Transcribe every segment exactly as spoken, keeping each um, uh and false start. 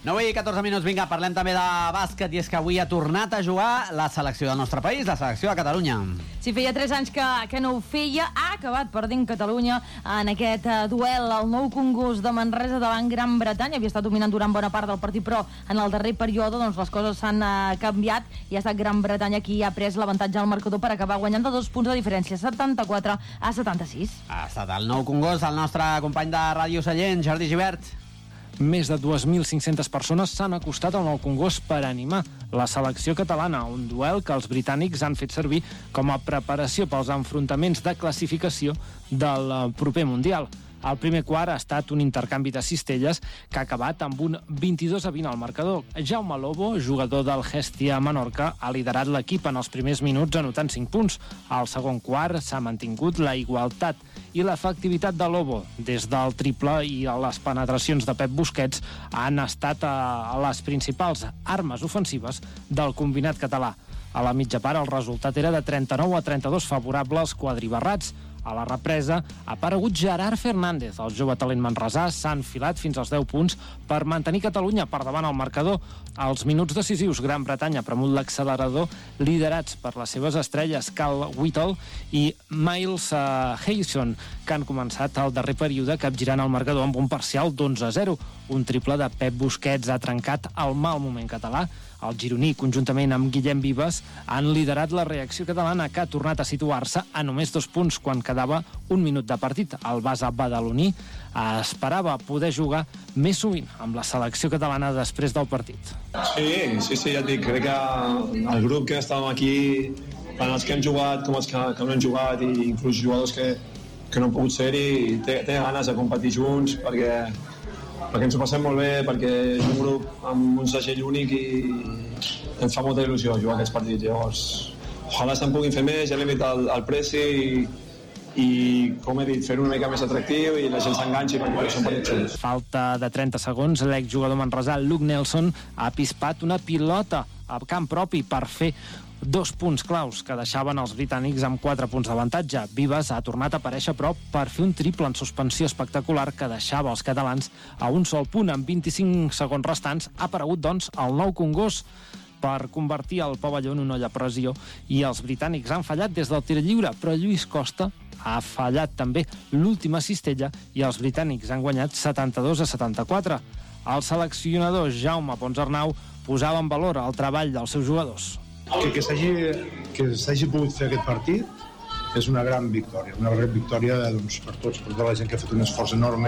nou i catorze minuts, vinga, parlem també de bàsquet, i és que avui ha tornat a jugar la selecció del nostre país, la selecció de Catalunya. Sí, feia tres anys que, que no ho feia, ha acabat perdent Catalunya en aquest uh, duel al Nou Congost de Manresa davant Gran Bretanya. Havia estat dominant durant bona part del partit, però en el darrer període doncs, les coses s'han uh, canviat i ha estat Gran Bretanya qui ha pres l'avantatge al marcador per acabar guanyant de dos punts de diferència, setanta-quatre a setanta-sis. Ha estat el Nou Congost, el nostre company de Ràdio Sallent, Jordi Gibert. Més de dues mil cinc-centes persones s'han acostat al Nou Congost per animar la selecció catalana, un duel que els britànics han fet servir com a preparació pels enfrontaments de classificació del proper Mundial. El primer quart ha estat un intercanvi de cistelles que ha acabat amb un vint-i-dos a vint al marcador. Jaume Lobo, jugador del Hestia Menorca, ha liderat l'equip en els primers minuts anotant cinc punts. Al segon quart s'ha mantingut la igualtat i l'efectivitat de Lobo des del triple i les penetracions de Pep Busquets han estat a les principals armes ofensives del combinat català. A la mitja part el resultat era de trenta-nou a trenta-dos favorable als quadribarrats. A la represa ha aparegut Gerard Fernández. El jove talent manresà s'ha enfilat fins als deu punts per mantenir Catalunya per davant al marcador. Als minuts decisius, Gran Bretanya ha premut l'accelerador, liderats per les seves estrelles Cal Whittle i Miles uh, Hayson, que han començat el darrer període capgirant el marcador amb un parcial d'onze a zero. Un triple de Pep Busquets ha trencat el mal moment català. El gironí, conjuntament amb Guillem Vives, han liderat la reacció catalana, que ha tornat a situar-se a només dos punts quan quedava un minut de partit. El base badaloní esperava poder jugar més sovint amb la selecció catalana després del partit. Sí, sí, sí, ja et dic, crec que el grup que estàvem aquí, tant els que hem jugat com els que, que no hem jugat, i inclús jugadors que, que no han pogut ser-hi, té, té ganes de competir junts, perquè perquè ens ho passem molt bé, perquè és un grup amb un segell únic i ens fa molta il·lusió jugar aquests partits. Llavors, ojalà se'n puguin fer més, ja l'hem dit al, al Preci i, i, com he dit, fer-ho una mica més atractiu i la gent s'enganxi perquè són partits junts. Falta de trenta segons, l'exjugador manresà Luke Nelson ha pispat una pilota a camp propi per fer dos punts claus que deixaven els britànics amb quatre punts d'avantatge. Vives ha tornat a aparèixer a prop per fer un triple en suspensió espectacular que deixava els catalans a un sol punt. Amb vint-i-cinc segons restants ha aparegut, doncs, el Nou Congost per convertir el pavelló en una olla a pressió, i els britànics han fallat des del tir lliure, però Lluís Costa ha fallat també l'última cistella i els britànics han guanyat setanta-dos a setanta-quatre. El seleccionador Jaume Ponsarnau posava en valor el treball dels seus jugadors. Que, que s'hagi que s'hagi pogut fer aquest partit és una gran victòria, una gran victòria doncs, per tots, per tota la gent que ha fet un esforç enorme,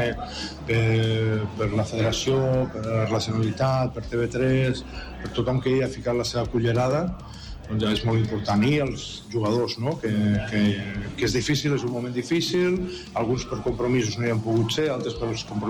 per, per la federació, per la Generalitat, per T V tres, per tothom que hi ha ficat la seva cullerada, doncs ja és molt important. I els jugadors, no? que, que, que és difícil, és un moment difícil, alguns per compromisos no hi han pogut ser, altres per els compromisos